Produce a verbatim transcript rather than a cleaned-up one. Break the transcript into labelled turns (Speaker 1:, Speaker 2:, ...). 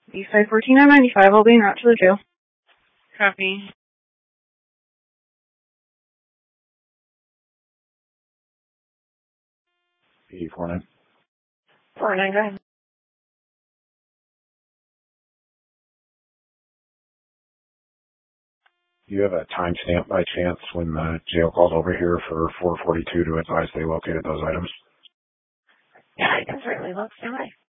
Speaker 1: Eastside fourteen nine ninety-five, I'll be en route to the jail.
Speaker 2: Copy.
Speaker 3: P four nine.
Speaker 2: four nine, go ahead.
Speaker 3: Do you have a timestamp by chance when the jail called over here for four forty-two to advise they located those items?
Speaker 2: Yeah, I can certainly look. Stand by.